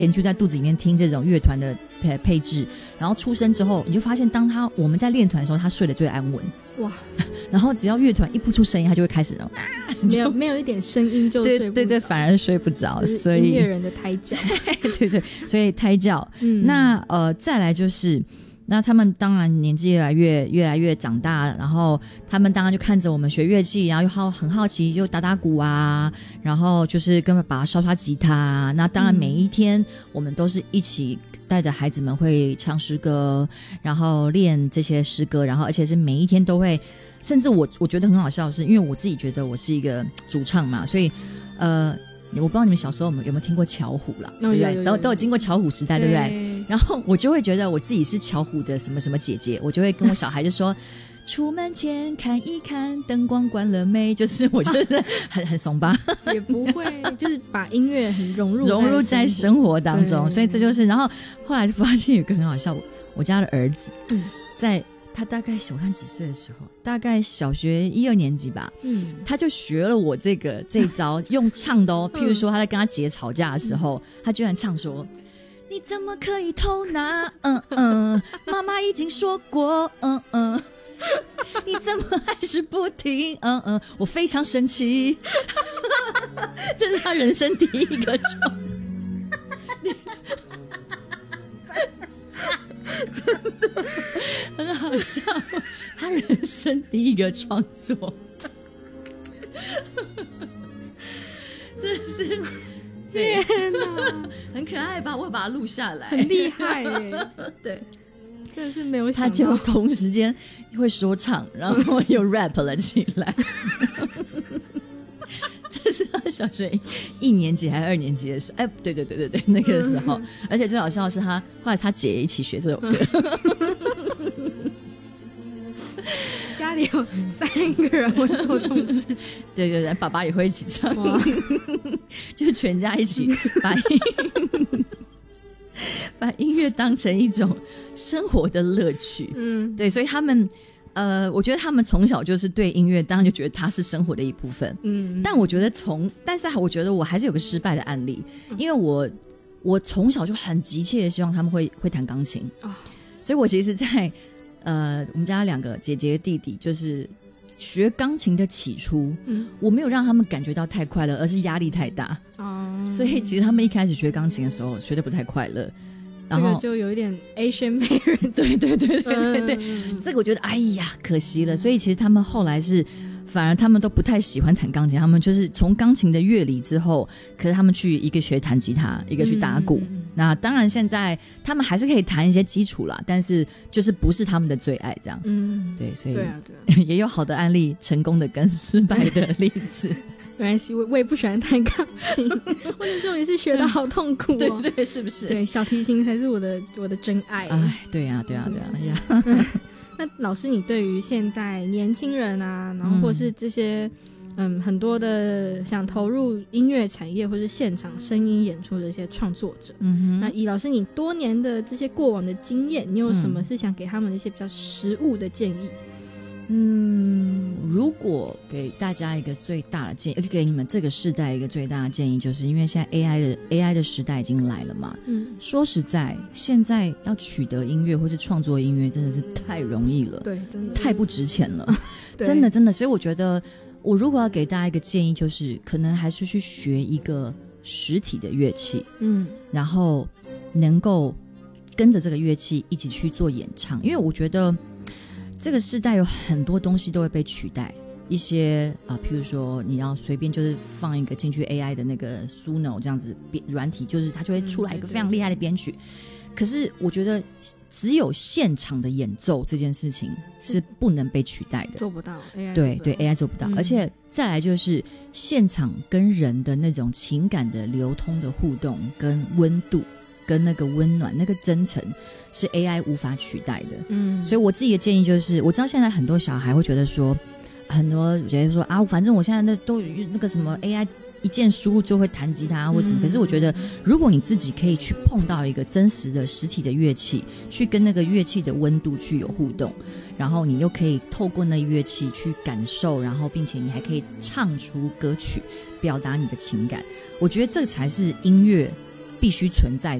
研究在肚子里面听这种乐团的配置，然后出生之后你就发现当我们在练团的时候他睡得最安稳，哇！然后只要乐团一不出声音他就会开始没有一点声音就睡不着， 对，反而睡不着，所以音乐人的胎教对，所以胎教那再来就是那他们当然年纪越来越长大，然后他们当然就看着我们学乐器，然后又很好奇，就打鼓啊，然后就是跟爸爸刷吉他啊。那当然每一天我们都是一起带着孩子们会唱诗歌，然后练这些诗歌，然后而且是每一天都会，甚至我觉得很好笑的是，因为我自己觉得我是一个主唱嘛，所以我不知道你们小时候有没有听过巧虎啦，对不对？都有经过巧虎时代，对不对？然后我就会觉得我自己是巧虎的什么什么姐姐，我就会跟我小孩就说出门前看一看灯光关了没，就是我就是很怂吧， 也不会，就是把音乐很融入在生活当中，所以这就是。然后后来就发现有个很好笑，我家的儿子在他大概我看几岁的时候，大概小学1、2年级吧，他就学了我这一招，用唱的譬如说他在跟他姐吵架的时候，他居然唱说你怎么可以偷拿妈妈已经说过你怎么还是不听我非常生气这是他人生第一个创真的很好笑，他人生第一个创作这是天哪很可爱吧，我会把它录下来， 很厉害耶对， 真的是没有想到他就同时间会说唱然后又 rap 了起来这是他小学1年级还是2年级的时候，对，那个时候而且最好笑的是后来他姐也一起学这首歌家里有3个人会做这种事情对，爸爸也会一起唱就全家一起把音乐当成一种生活的乐趣对，所以他们我觉得他们从小就是对音乐当然就觉得它是生活的一部分但我觉得但是我觉得我还是有个失败的案例因为我从小就很急切的希望他们会弹钢琴所以我其实在我们家2个姐姐弟弟就是学钢琴的起初我没有让他们感觉到太快乐，而是压力太大所以其实他们一开始学钢琴的时候学得不太快乐，然后这个就有一点 Asian parent 对这个我觉得哎呀可惜了，所以其实他们后来是反而他们都不太喜欢弹钢琴，他们就是从钢琴的乐理之后，可是他们去一个学弹吉他，一个去打鼓那当然现在他们还是可以弹一些基础啦，但是就是不是他们的最爱这样对，所以对啊也有好的案例，成功的跟失败的例子没关系，我也不喜欢弹钢琴我有时候也是学得好痛苦对，是不是？ 对，小提琴才是我的真爱对啊那老师你对于现在年轻人啊，然后或是这些很多的想投入音乐产业或是现场声音演出的一些创作者那以老师你多年的这些过往的经验，你有什么是想给他们一些比较实务的建议？ 如果给大家一个最大的建议，给你们这个世代一个最大的建议，就是因为现在 AI 的时代已经来了嘛说实在现在要取得音乐或是创作音乐真的是太容易了， 对，真的太不值钱了真的，所以我觉得我如果要给大家一个建议，就是可能还是去学一个实体的乐器然后能够跟着这个乐器一起去做演唱，因为我觉得这个世代有很多东西都会被取代，一些譬如说你要随便就是放一个进去 AI 的那个 Suno 这样子软体，就是它就会出来一个非常厉害的编曲可是我觉得只有现场的演奏这件事情是不能被取代的， 做不到 AI 对 AI 做不到而且再来就是现场跟人的那种情感的流通的互动跟温度跟那个温暖那个真诚是 AI 无法取代的所以我自己的建议就是，我知道现在很多小孩会觉得说，很多觉得说反正我现在都那个什么 AI 一键输入就会弹吉他或什么可是我觉得如果你自己可以去碰到一个真实的实体的乐器，去跟那个乐器的温度去有互动，然后你又可以透过那乐器去感受，然后并且你还可以唱出歌曲表达你的情感，我觉得这才是音乐必须存在